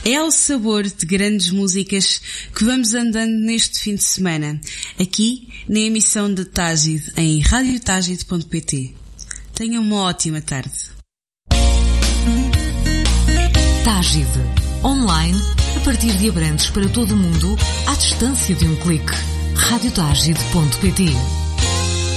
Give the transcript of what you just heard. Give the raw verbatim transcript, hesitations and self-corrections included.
É ao sabor de grandes músicas que vamos andando neste fim de semana, aqui na emissão de Tágide em rádio tágide ponto pt. Tenham uma ótima tarde. Tágide, online, a partir de Abrantes para todo o mundo, à distância de um clique. rádio tágide ponto pt